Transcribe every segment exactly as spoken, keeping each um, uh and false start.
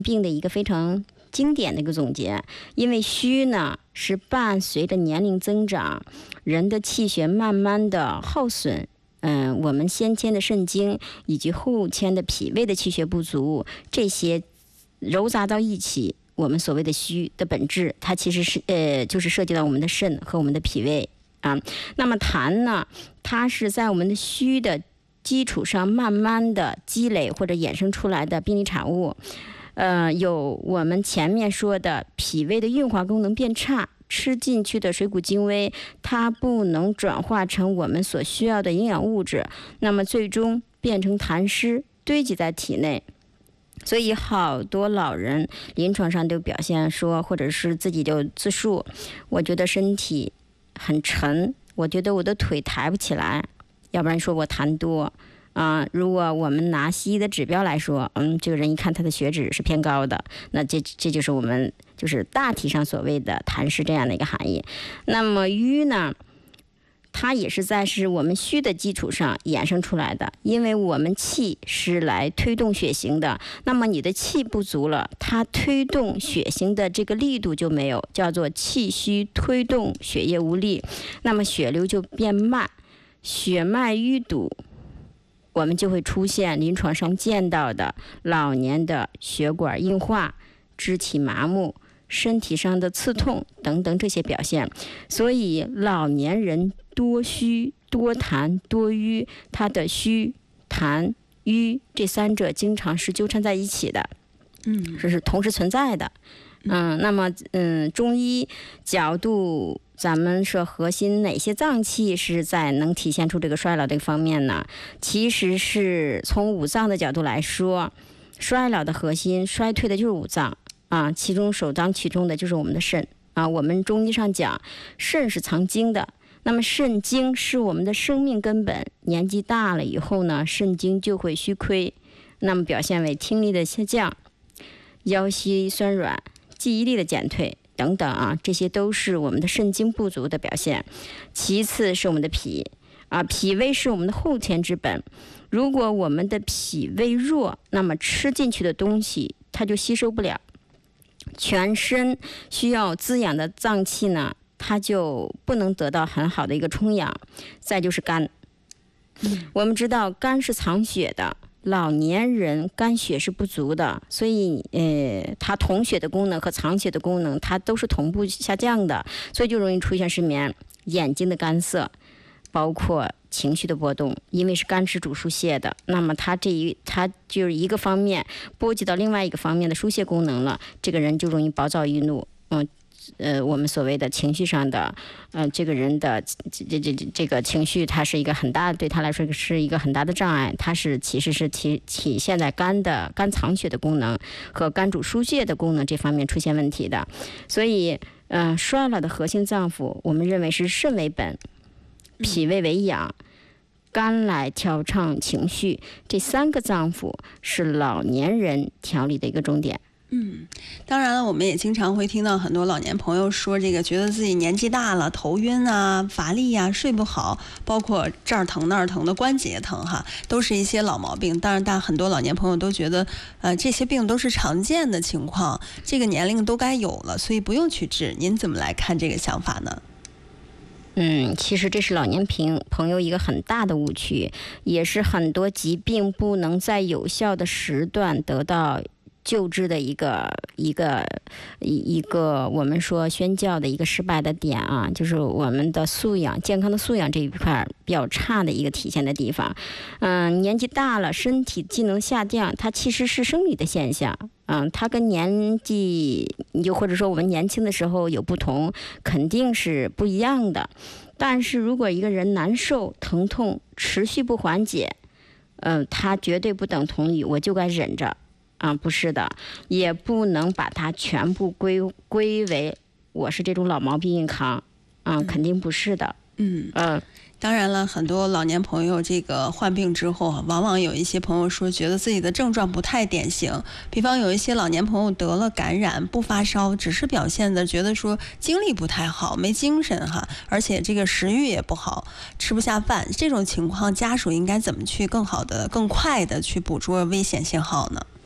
病的一个非常经典的一个总结。因为虚呢是伴随着年龄增长，人的气血慢慢的耗损，嗯、呃，我们先天的肾精以及后天的脾胃的气血不足，这些糅杂到一起，我们所谓的虚的本质，它其实是呃，就是涉及到我们的肾和我们的脾胃啊。那么痰呢，它是在我们的虚的基础上慢慢的积累或者衍生出来的病理产物。呃，有我们前面说的脾胃的运化功能变差，吃进去的水谷精微它不能转化成我们所需要的营养物质，那么最终变成痰湿堆积在体内。所以好多老人临床上都表现说，或者是自己就自述，我觉得身体很沉，我觉得我的腿抬不起来，要不然说我痰多啊、呃。如果我们拿西医的指标来说，嗯，这个人一看他的血脂是偏高的，那这这就是我们就是大体上所谓的痰湿这样的一个含义。那么瘀呢，它也是在是我们虚的基础上衍生出来的，因为我们气是来推动血行的，那么你的气不足了，它推动血行的这个力度就没有，叫做气虚推动血液无力，那么血流就变慢，血脉淤堵，我们就会出现临床上见到的老年的血管硬化、肢体麻木、身体上的刺痛等等这些表现。所以老年人多虚多痰多瘀，它的虚痰瘀这三者经常是纠缠在一起的，嗯，这是同时存在的。嗯，那么嗯，中医角度，咱们说核心哪些脏器是在能体现出这个衰老这个方面呢？其实是从五脏的角度来说，衰老的核心衰退的就是五脏啊，其中首当其冲的就是我们的肾啊。我们中医上讲，肾是藏精的，那么肾精是我们的生命根本，年纪大了以后呢，肾精就会虚亏，那么表现为听力的下降、腰膝酸软、记忆力的减退等等啊，这些都是我们的肾精不足的表现。其次是我们的脾啊，脾胃是我们的后天之本，如果我们的脾胃弱，那么吃进去的东西它就吸收不了，全身需要滋养的脏器呢，它就不能得到很好的一个充养。再就是肝，嗯、我们知道肝是藏血的，老年人肝血是不足的，所以呃，它统血的功能和藏血的功能它都是同步下降的，所以就容易出现失眠、眼睛的干涩，包括情绪的波动。因为是肝是主疏泄的，那么它这一它就是一个方面波及到另外一个方面的疏泄功能了，这个人就容易暴躁易怒，嗯。呃，我们所谓的情绪上的，呃，这个人的这这这这个情绪，它是一个很大，对他来说是一个很大的障碍。它是其实是体体现在肝的肝藏血的功能和肝主疏泄的功能这方面出现问题的。所以，呃，衰老的核心脏腑，我们认为是肾为本，脾胃为养，肝来调畅情绪，这三个脏腑是老年人调理的一个重点。 嗯，当然了，我们也经常会听到很多老年朋友说，这个觉得自己年纪大了，头晕啊、乏力啊、睡不好，包括这儿疼那儿疼的关节疼哈，都是一些老毛病。当然，大很多老年朋友都觉得，呃，这些病都是常见的情况，这个年龄都该有了，所以不用去治。您怎么来看这个想法呢？ 嗯，其实这是老年朋朋友一个很大的误区，也是很多疾病不能在有效的时段得到救治的一个一个一一个我们说宣教的一个失败的点啊，就是我们的素养健康的素养这一块比较差的一个体现的地方。嗯，年纪大了，身体机能下降，它其实是生理的现象。嗯，它跟年纪又或者说我们年轻的时候有不同，肯定是不一样的。但是如果一个人难受、疼痛持续不缓解，嗯，他绝对不等同于我就该忍着。啊，不是的，也不能把它全部归归为我是这种老毛病硬扛，啊，嗯、肯定不是的。 嗯嗯、呃，当然了，很多老年朋友这个患病之后，往往有一些朋友说，觉得自己的症状不太典型。比方有一些老年朋友得了感染，不发烧，只是表现的觉得说精力不太好，没精神哈，而且这个食欲也不好，吃不下饭。这种情况，家属应该怎么去更好的、更快的去捕捉危险信号呢？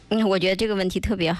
嗯，我觉得这个问题特别好。